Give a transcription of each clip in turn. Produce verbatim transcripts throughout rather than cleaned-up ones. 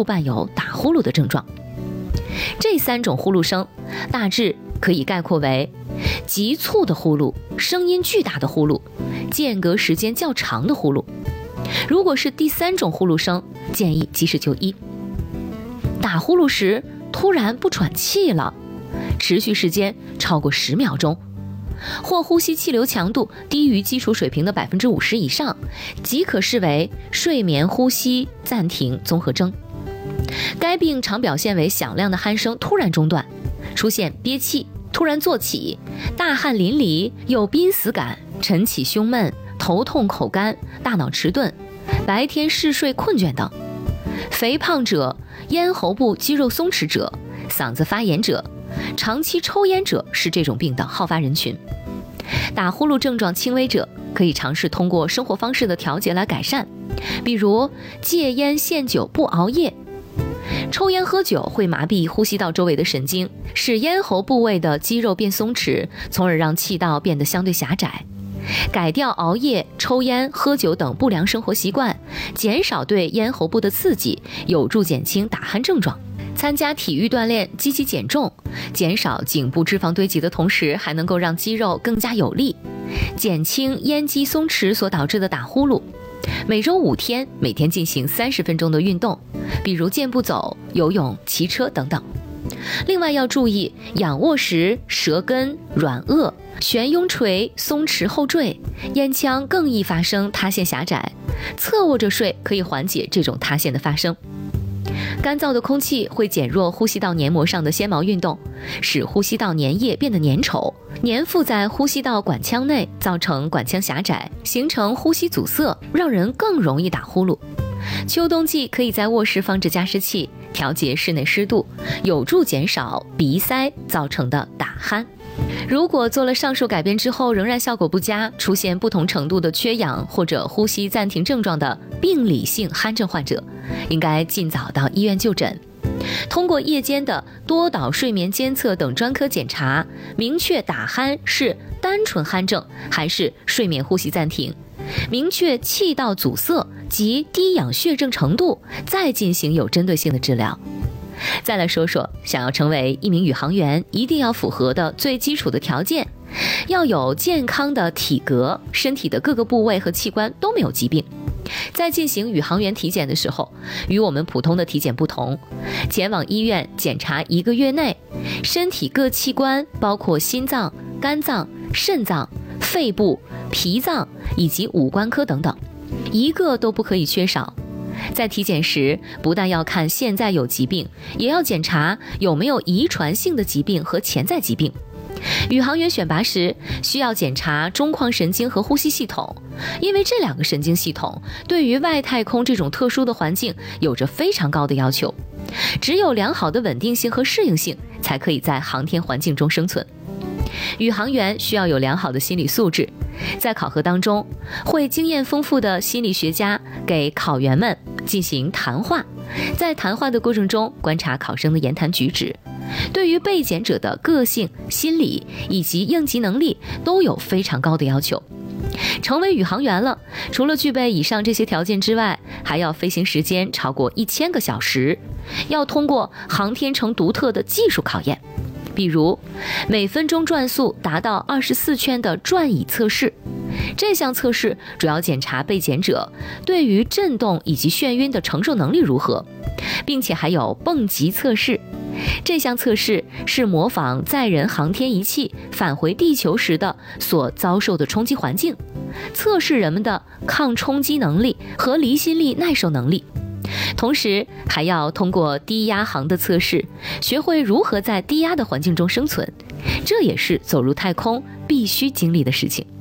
数伴有打呼噜的症状。这三种呼噜声大致可以概括为急促的呼噜、声音巨大的呼噜、间隔时间较长的呼噜。如果是第三种呼噜声，建议及时就医。打呼噜时突然不喘气了，持续时间超过十秒钟，或呼吸气流强度低于基础水平的百分之五十以上，即可视为睡眠呼吸暂停综合征。该病常表现为响亮的鼾声突然中断，出现憋气、突然坐起、大汗淋漓、有濒死感、晨起胸闷、头痛口干、大脑迟钝、白天嗜睡困倦等。肥胖者、咽喉部肌肉松弛者、嗓子发炎者、长期抽烟者是这种病的好发人群。打呼噜症状轻微者，可以尝试通过生活方式的调节来改善，比如戒烟限酒不熬夜。抽烟喝酒会麻痹呼吸道周围的神经，使咽喉部位的肌肉变松弛，从而让气道变得相对狭窄。改掉熬夜、抽烟、喝酒等不良生活习惯，减少对咽喉部的刺激，有助减轻打鼾症状。参加体育锻炼，积极减重，减少颈部脂肪堆积的同时，还能够让肌肉更加有力，减轻咽肌松弛所导致的打呼噜。每周五天，每天进行三十分钟的运动，比如健步走、游泳、骑车等等。另外要注意，仰卧时舌根软腭，悬雍垂，松弛后坠，咽腔更易发生塌陷狭窄，侧卧着睡可以缓解这种塌陷的发生。干燥的空气会减弱呼吸道黏膜上的纤毛运动，使呼吸道粘液变得粘稠，粘附在呼吸道管腔内，造成管腔狭窄，形成呼吸阻塞，让人更容易打呼噜。秋冬季可以在卧室放置加湿器，调节室内湿度，有助减少鼻塞造成的打鼾。如果做了上述改变之后仍然效果不佳，出现不同程度的缺氧或者呼吸暂停症状的病理性鼾症患者，应该尽早到医院就诊。通过夜间的多导睡眠监测等专科检查，明确打鼾是单纯鼾症还是睡眠呼吸暂停，明确气道阻塞及低氧血症程度，再进行有针对性的治疗。再来说说想要成为一名宇航员一定要符合的最基础的条件，要有健康的体格，身体的各个部位和器官都没有疾病。在进行宇航员体检的时候，与我们普通的体检不同，前往医院检查一个月内，身体各器官包括心脏、肝脏、肾脏、肺部、脾脏以及五官科等等，一个都不可以缺少。在体检时，不但要看现在有疾病，也要检查有没有遗传性的疾病和潜在疾病。宇航员选拔时需要检查中框神经和呼吸系统，因为这两个神经系统对于外太空这种特殊的环境有着非常高的要求，只有良好的稳定性和适应性，才可以在航天环境中生存。宇航员需要有良好的心理素质，在考核当中，会经验丰富的心理学家给考员们进行谈话，在谈话的过程中观察考生的言谈举止，对于被检者的个性、心理以及应急能力都有非常高的要求。成为宇航员了，除了具备以上这些条件之外，还要飞行时间超过一千个小时，要通过航天城独特的技术考验，比如每分钟转速达到二十四圈的转椅测试。这项测试主要检查被检者对于震动以及眩晕的承受能力如何，并且还有蹦极测试。这项测试是模仿载人航天仪器返回地球时的所遭受的冲击环境，测试人们的抗冲击能力和离心力耐受能力。同时还要通过低压航的测试，学会如何在低压的环境中生存，这也是走入太空必须经历的事情。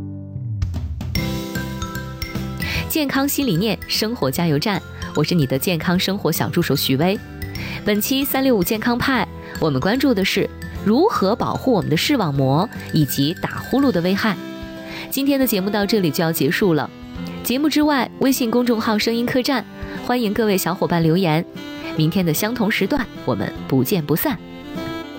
健康新理念，生活加油站，我是你的健康生活小助手徐薇。本期三六五健康派，我们关注的是如何保护我们的视网膜以及打呼噜的危害。今天的节目到这里就要结束了。节目之外，微信公众号声音客栈，欢迎各位小伙伴留言。明天的相同时段，我们不见不散。